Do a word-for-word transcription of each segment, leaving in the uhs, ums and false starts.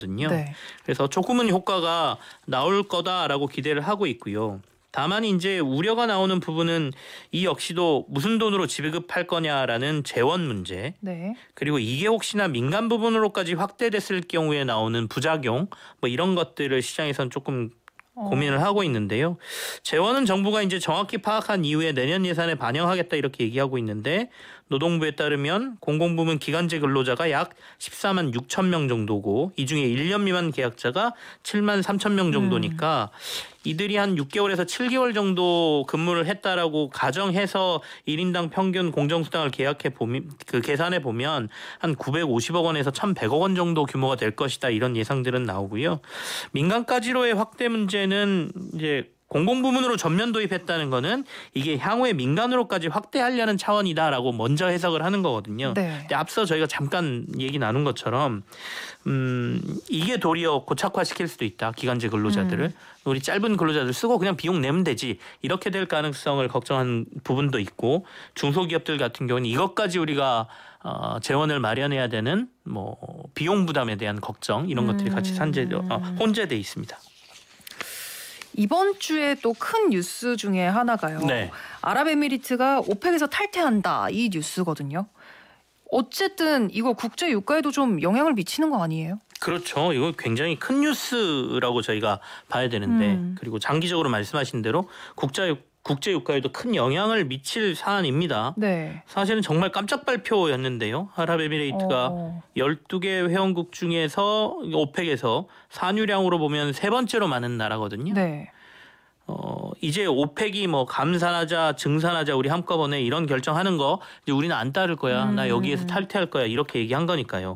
네. 그래서 조금은 효과가 나올 거다라고 기대를 하고 있고요. 다만 이제 우려가 나오는 부분은 이 역시도 무슨 돈으로 지급할 거냐라는 재원 문제. 네. 그리고 이게 혹시나 민간 부분으로까지 확대됐을 경우에 나오는 부작용 뭐 이런 것들을 시장에서는 조금 고민을 하고 있는데요. 재원은 정부가 이제 정확히 파악한 이후에 내년 예산에 반영하겠다 이렇게 얘기하고 있는데 노동부에 따르면 공공부문 기간제 근로자가 약 십사만 육천 명 정도고 이 중에 일 년 미만 계약자가 칠만 삼천 명 정도니까 음. 이들이 한 육 개월에서 칠 개월 정도 근무를 했다라고 가정해서 일 인당 평균 공정수당을 계약해 보면 그 계산해 보면 한 구백오십억 원에서 천백억 원 정도 규모가 될 것이다 이런 예상들은 나오고요. 민간까지로의 확대 문제는 이제 공공부문으로 전면 도입했다는 거는 이게 향후에 민간으로까지 확대하려는 차원이다라고 먼저 해석을 하는 거거든요. 네. 근데 앞서 저희가 잠깐 얘기 나눈 것처럼 음, 이게 도리어 고착화시킬 수도 있다. 기간제 근로자들을. 음. 우리 짧은 근로자들 쓰고 그냥 비용 내면 되지. 이렇게 될 가능성을 걱정한 부분도 있고 중소기업들 같은 경우는 이것까지 우리가 어, 재원을 마련해야 되는 뭐 비용 부담에 대한 걱정 이런 것들이 같이 산재, 어, 혼재돼 있습니다. 이번 주에 또 큰 뉴스 중에 하나가요. 네. 아랍에미리트가 오펙에서 탈퇴한다 이 뉴스거든요. 어쨌든 이거 국제 유가에도 좀 영향을 미치는 거 아니에요? 그렇죠. 이거 굉장히 큰 뉴스라고 저희가 봐야 되는데 음. 그리고 장기적으로 말씀하신 대로 국제 국제 유가에도 큰 영향을 미칠 사안입니다. 네. 사실은 정말 깜짝 발표였는데요. 아랍에미레이트가 어. 열두 개 회원국 중에서 오펙에서 산유량으로 보면 세 번째로 많은 나라거든요. 네. 어, 이제 오펙이 뭐 감산하자, 증산하자 우리 한꺼번에 이런 결정하는 거 이제 우리는 안 따를 거야. 음. 나 여기에서 탈퇴할 거야. 이렇게 얘기한 거니까요.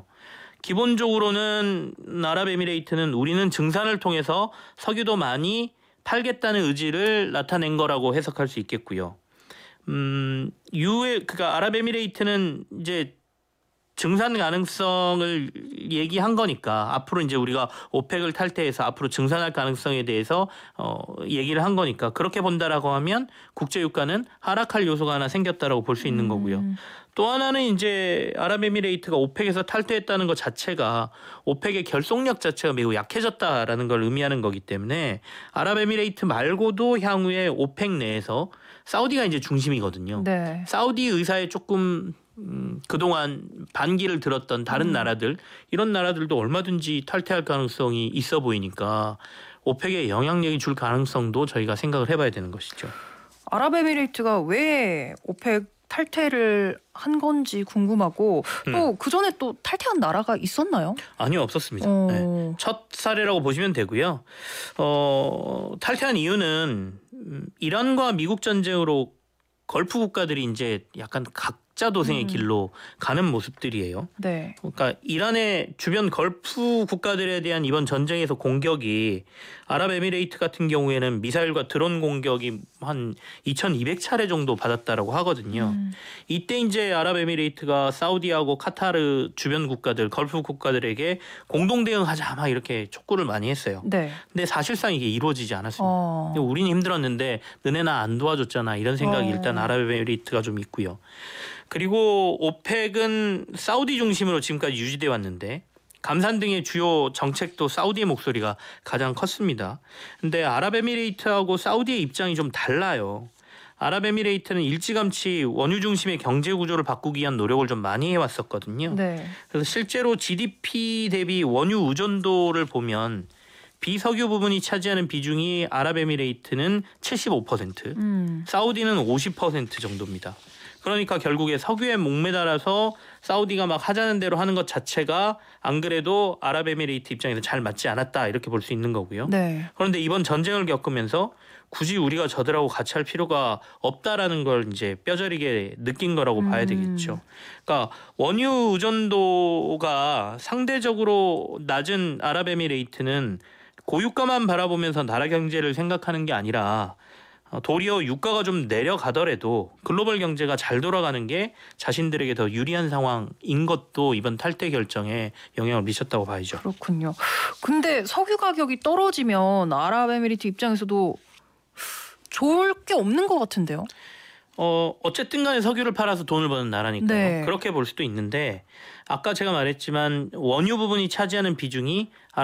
기본적으로는 아랍에미레이트는 우리는 증산을 통해서 석유도 많이 팔겠다는 의지를 나타낸 거라고 해석할 수 있겠고요. 음, 유에 그러니까 아랍에미레이트는 이제 증산 가능성을 얘기한 거니까 앞으로 이제 우리가 오펙을 탈퇴해서 앞으로 증산할 가능성에 대해서 어, 얘기를 한 거니까 그렇게 본다라고 하면 국제 유가는 하락할 요소가 하나 생겼다라고 볼 수 있는 거고요. 음. 또 하나는 이제 아랍에미레이트가 오펙에서 탈퇴했다는 것 자체가 오펙의 결속력 자체가 매우 약해졌다라는 걸 의미하는 거기 때문에 아랍에미레이트 말고도 향후에 오펙 내에서 사우디가 이제 중심이거든요. 네. 사우디 의사에 조금 음, 그동안 반기를 들었던 다른 음. 나라들 이런 나라들도 얼마든지 탈퇴할 가능성이 있어 보이니까 오펙에 영향력이 줄 가능성도 저희가 생각을 해봐야 되는 것이죠. 아랍에미레이트가 왜 오펙 탈퇴를 한 건지 궁금하고 또 음. 그전에 또 탈퇴한 나라가 있었나요? 아니요, 없었습니다. 어... 네. 첫 사례라고 보시면 되고요. 어, 탈퇴한 이유는 이란과 미국 전쟁으로 걸프 국가들이 이제 약간 각자 도생의 음. 길로 가는 모습들이에요. 네. 그러니까 이란의 주변 걸프 국가들에 대한 이번 전쟁에서 공격이 아랍에미레이트 같은 경우에는 미사일과 드론 공격이 한 이천이백 차례 정도 받았다라고 하거든요. 음. 이때 이제 아랍에미레이트가 사우디하고 카타르 주변 국가들, 걸프 국가들에게 공동 대응하자 막 이렇게 촉구를 많이 했어요. 네. 근데 사실상 이게 이루어지지 않았습니다. 어. 우리는 힘들었는데 너네 나 안 도와줬잖아 이런 생각이 어. 일단 아랍에미레이트가 좀 있고요. 그리고 오펙은 사우디 중심으로 지금까지 유지돼 왔는데 감산 등의 주요 정책도 사우디의 목소리가 가장 컸습니다. 근데 아랍에미레이트하고 사우디의 입장이 좀 달라요. 아랍에미레이트는 일찌감치 원유 중심의 경제 구조를 바꾸기 위한 노력을 좀 많이 해왔었거든요. 네. 그래서 실제로 지디피 대비 원유 의존도를 보면 비석유 부분이 차지하는 비중이 아랍에미레이트는 칠십오 퍼센트, 음. 사우디는 오십 퍼센트 정도입니다. 그러니까 결국에 석유에 목매달아서 사우디가 막 하자는 대로 하는 것 자체가 안 그래도 아랍에미레이트 입장에서 잘 맞지 않았다 이렇게 볼 수 있는 거고요. 네. 그런데 이번 전쟁을 겪으면서 굳이 우리가 저들하고 같이 할 필요가 없다라는 걸 이제 뼈저리게 느낀 거라고 음. 봐야 되겠죠. 그러니까 원유 의존도가 상대적으로 낮은 아랍에미레이트는 고유가만 바라보면서 나라 경제를 생각하는 게 아니라 도리어 유가가 좀 내려가더라도 글로벌 경제가 잘 돌아가는 게 자신들에게 더 유리한 상황인 것도 이번 탈퇴 결정에 영향을 미쳤다고 봐야죠. 그렇군요. 근데 석유 가격이 떨어지면 아랍에미리트 입장에서도 좋을 게 없는 것 같은데요. 어, 어쨌든 간에 석유를 팔아서 돈을 버는 나라니까요. 네. 그렇게 볼 수도 있는데 아까 제가 말했지만 원유 부분이 차지하는 비중이